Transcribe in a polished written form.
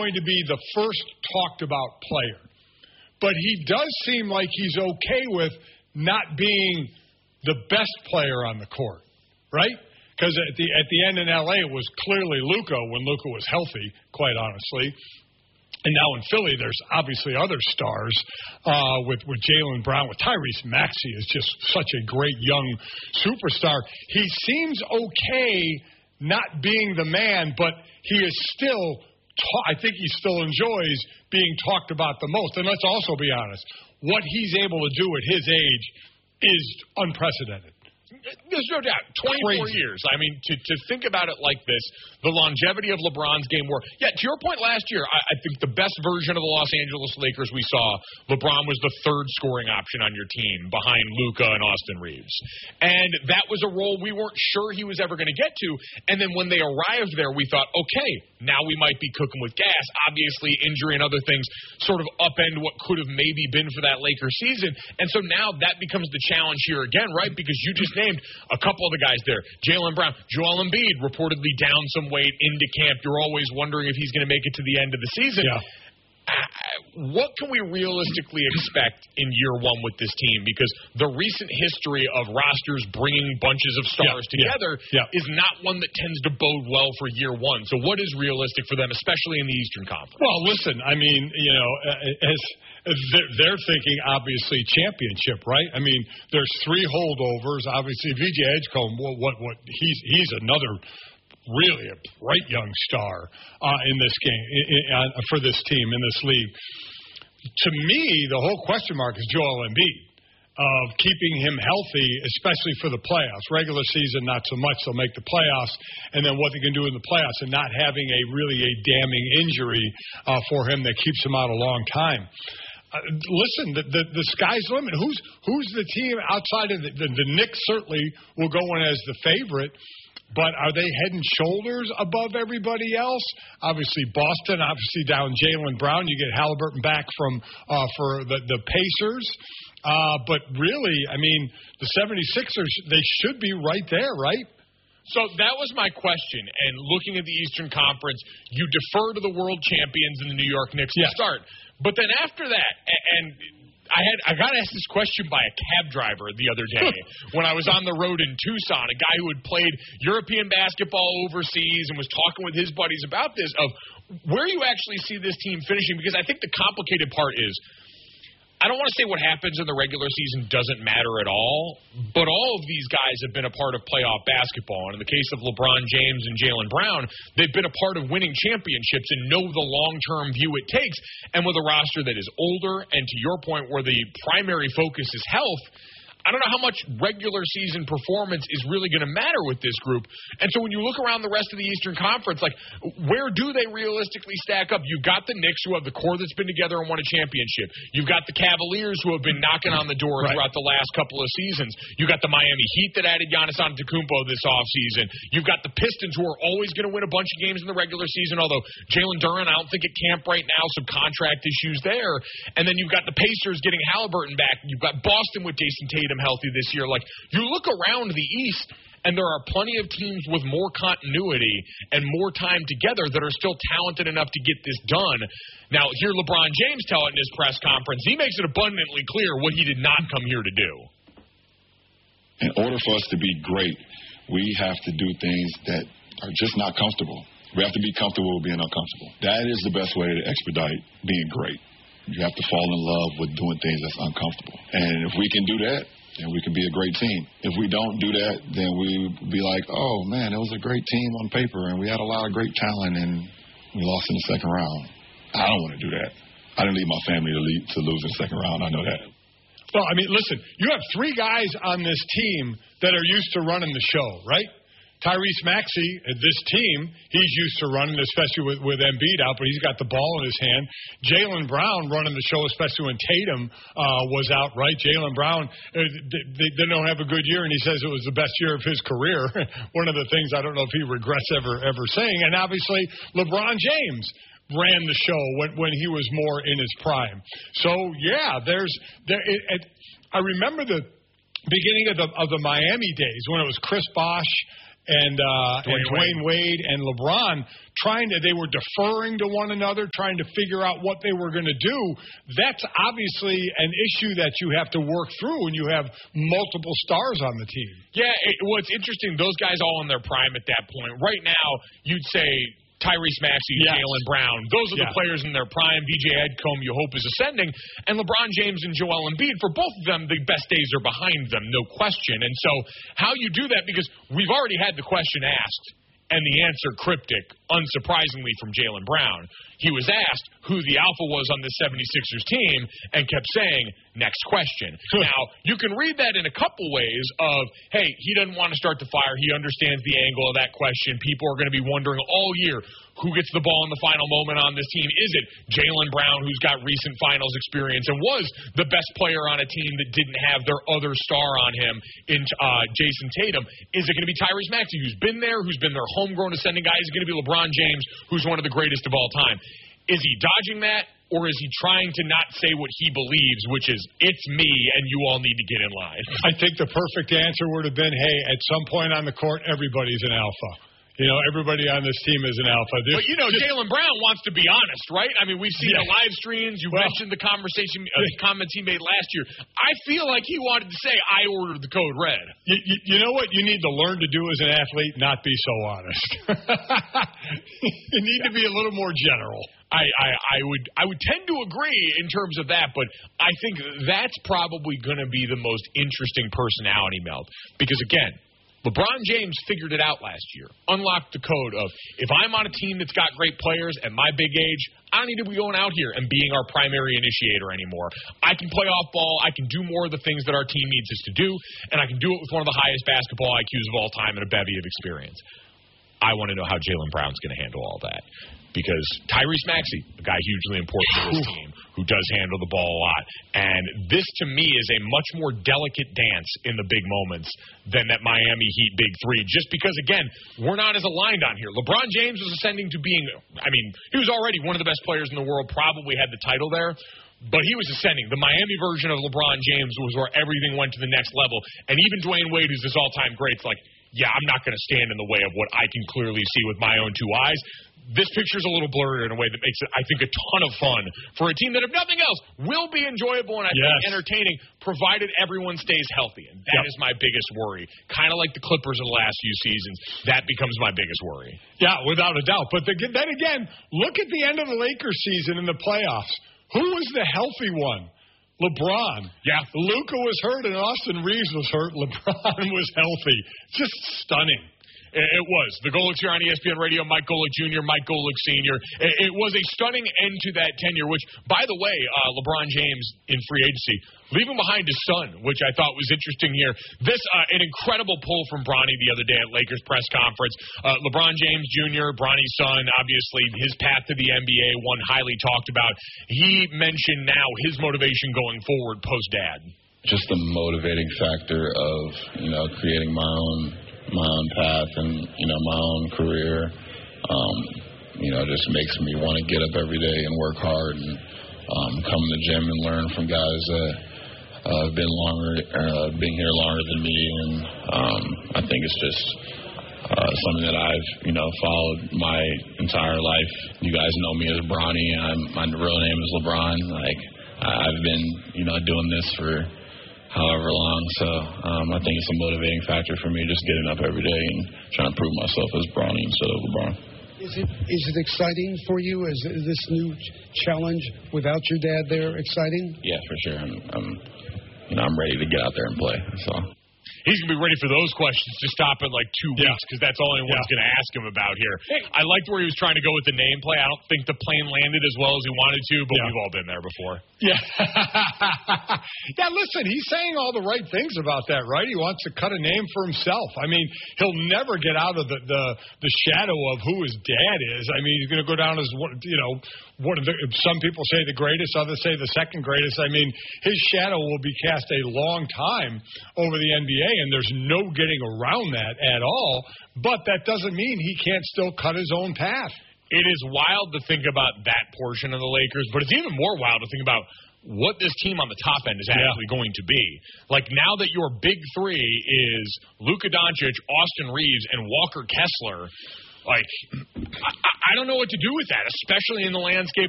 going to be the first talked about player. But he does seem like he's okay with not being the best player on the court, right? Because at the end in L.A. it was clearly Luka when Luka was healthy, quite honestly. And now in Philly, there's obviously other stars with Jaylen Brown, with Tyrese Maxey is just such a great young superstar. He seems okay not being the man, but he is still, I think he still enjoys being talked about the most. And let's also be honest, what he's able to do at his age is unprecedented. There's no doubt. 24 years. I mean, to think about it like this, the longevity of LeBron's game where, to your point last year, I think the best version of the Los Angeles Lakers we saw, LeBron was the third scoring option on your team behind Luka and Austin Reeves. And that was a role we weren't sure he was ever going to get to. And then when they arrived there, we thought, okay, now we might be cooking with gas. Obviously, injury and other things sort of upend what could have maybe been for that Lakers season. And so now that becomes the challenge here again, right? Because you just named a couple of the guys there. Jaylen Brown, Joel Embiid reportedly down some weight into camp. You're always wondering if he's going to make it to the end of the season. Yeah. What can we realistically expect in year one with this team? Because the recent history of rosters bringing bunches of stars together is not one that tends to bode well for year one. So what is realistic for them, especially in the Eastern Conference? Well, listen, I mean, as they're thinking, obviously, championship, right? I mean, there's 3 holdovers. Obviously, VJ Edgecombe, he's another really a bright young star in this game, for this team, in this league. To me, the whole question mark is Joel Embiid, of keeping him healthy, especially for the playoffs. Regular season, not so much. They'll make the playoffs, and then what they can do in the playoffs, and not having a damning injury for him that keeps him out a long time. Listen, the sky's the limit. Who's the team outside of the Knicks? Certainly will go in as the favorite. But are they head and shoulders above everybody else? Obviously, Boston, obviously down Jaylen Brown. You get Halliburton back for the Pacers. But really, I mean, the 76ers, they should be right there, right? So that was my question. And looking at the Eastern Conference, you defer to the world champions in the New York Knicks to start. But then after that, and I got asked this question by a cab driver the other day when I was on the road in Tucson, a guy who had played European basketball overseas and was talking with his buddies about this, of where you actually see this team finishing, because I think the complicated part is, I don't want to say what happens in the regular season doesn't matter at all, but all of these guys have been a part of playoff basketball. And in the case of LeBron James and Jaylen Brown, they've been a part of winning championships and know the long-term view it takes. And with a roster that is older, and to your point, where the primary focus is health, I don't know how much regular season performance is really going to matter with this group. And so when you look around the rest of the Eastern Conference, like, where do they realistically stack up? You've got the Knicks, who have the core that's been together and won a championship. You've got the Cavaliers, who have been knocking on the door throughout the last couple of seasons. You've got the Miami Heat that added Giannis Antetokounmpo this offseason. You've got the Pistons, who are always going to win a bunch of games in the regular season, although Jalen Duren, I don't think at camp right now, some contract issues there. And then you've got the Pacers getting Halliburton back. You've got Boston with Jason Tatum healthy this year. Like, you look around the East, and there are plenty of teams with more continuity and more time together that are still talented enough to get this done. Now, hear LeBron James tell it in his press conference. He makes it abundantly clear what he did not come here to do. In order for us to be great, we have to do things that are just not comfortable. We have to be comfortable with being uncomfortable. That is the best way to expedite being great. You have to fall in love with doing things that's uncomfortable. And if we can do that, then we can be a great team. If we don't do that, then we be like, oh, man, it was a great team on paper, and we had a lot of great talent, and we lost in the second round. I don't want to do that. I didn't leave my family to lose in the second round. I know that. Well, I mean, listen, you have 3 guys on this team that are used to running the show, right? Tyrese Maxey, this team, he's used to running, especially with Embiid out, but he's got the ball in his hand. Jaylen Brown running the show, especially when Tatum was out, right? Jaylen Brown, they don't have a good year, and he says it was the best year of his career. One of the things I don't know if he regrets ever saying. And obviously, LeBron James ran the show when he was more in his prime. So, yeah, I remember the beginning of the Miami days when it was Chris Bosh and Dwayne Wade and LeBron they were deferring to one another, trying to figure out what they were going to do. That's obviously an issue that you have to work through when you have multiple stars on the team. Yeah, what's interesting, those guys all in their prime at that point. Right now, you'd say Tyrese Maxey, yes. Jaylen Brown. Those are the players in their prime. VJ Edgecombe, you hope, is ascending. And LeBron James and Joel Embiid, for both of them, the best days are behind them, no question. And so how you do that, because we've already had the question asked, and the answer cryptic, unsurprisingly, from Jaylen Brown. He was asked who the alpha was on the 76ers team and kept saying, next question. Now, you can read that in a couple ways of, hey, he doesn't want to start the fire. He understands the angle of that question. People are going to be wondering all year, who gets the ball in the final moment on this team? Is it Jaylen Brown, who's got recent finals experience and was the best player on a team that didn't have their other star on him in Jason Tatum? Is it going to be Tyrese Maxey, who's been there, who's been their homegrown ascending guy? Is it going to be LeBron James, who's one of the greatest of all time? Is he dodging that, or is he trying to not say what he believes, which is, it's me and you all need to get in line? I think the perfect answer would have been, hey, at some point on the court, everybody's an alpha. You know, everybody on this team is an alpha. But, you know, Jaylen Brown wants to be honest, right? I mean, we've seen the live streams. You mentioned the comments he made last year. I feel like he wanted to say, I ordered the code red. You know what you need to learn to do as an athlete? Not be so honest. You need to be a little more general. I would tend to agree in terms of that, but I think that's probably going to be the most interesting personality meld. Because, again, LeBron James figured it out last year, unlocked the code of, if I'm on a team that's got great players at my big age, I don't need to be going out here and being our primary initiator anymore. I can play off ball. I can do more of the things that our team needs us to do, and I can do it with one of the highest basketball IQs of all time and a bevy of experience. I want to know how Jaylen Brown's going to handle all that. Because Tyrese Maxey, a guy hugely important to this team, who does handle the ball a lot. And this, to me, is a much more delicate dance in the big moments than that Miami Heat big three. Just because, again, we're not as aligned on here. LeBron James was ascending to being, he was already one of the best players in the world, probably had the title there. But he was ascending. The Miami version of LeBron James was where everything went to the next level. And even Dwayne Wade, who's his all-time great, it's like, yeah, I'm not going to stand in the way of what I can clearly see with my own two eyes. This picture's a little blurred in a way that makes it, I think, a ton of fun for a team that, if nothing else, will be enjoyable and I think entertaining, provided everyone stays healthy. And that is my biggest worry. Kind of like the Clippers in the last few seasons. That becomes my biggest worry. Yeah, without a doubt. But then again, look at the end of the Lakers season in the playoffs. Who was the healthy one? LeBron. Yeah. Luka was hurt and Austin Reeves was hurt. LeBron was healthy. Just stunning. It was. The Golics here on ESPN Radio, Mike Golic Jr., Mike Golic Sr. It was a stunning end to that tenure, which, by the way, LeBron James in free agency, leaving behind his son, which I thought was interesting here. This, an incredible pull from Bronny the other day at Lakers press conference. LeBron James Jr., Bronny's son, obviously his path to the NBA, one highly talked about. He mentioned now his motivation going forward post-dad. Just the motivating factor of, creating my own path and, my own career, just makes me want to get up every day and work hard and come to the gym and learn from guys that have been here longer than me. And I think it's just something that I've, followed my entire life. You guys know me as Bronny. My real name is LeBron. I've been, doing this for however long, so I think it's a motivating factor for me, just getting up every day and trying to prove myself as Bronny instead of LeBron. Is it exciting for you? Is this new challenge without your dad there exciting? Yeah, for sure. I'm ready to get out there and play. So. He's going to be ready for those questions to stop in 2 weeks because that's all anyone's going to ask him about here. I liked where he was trying to go with the name play. I don't think the plane landed as well as he wanted to, but we've all been there before. Yeah. Yeah, listen, he's saying all the right things about that, right? He wants to cut a name for himself. I mean, he'll never get out of the shadow of who his dad is. I mean, he's going to go down as, some people say the greatest, others say the second greatest. I mean, his shadow will be cast a long time over the NBA, and there's no getting around that at all. But that doesn't mean he can't still cut his own path. It is wild to think about that portion of the Lakers, but it's even more wild to think about what this team on the top end is actually going to be. Like, now that your big three is Luka Doncic, Austin Reeves, and Walker Kessler, like, I don't know what to do with that, especially in the landscape